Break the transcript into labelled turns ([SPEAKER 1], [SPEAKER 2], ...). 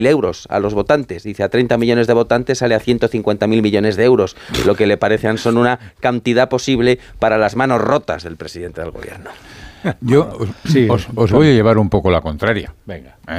[SPEAKER 1] euros a los votantes. Dice, a 30 millones de votantes sale a 150.000 millones de euros, lo que le parecen son una cantidad posible para las manos rotas del presidente del gobierno.
[SPEAKER 2] Yo os voy a llevar un poco la contraria.
[SPEAKER 3] Venga.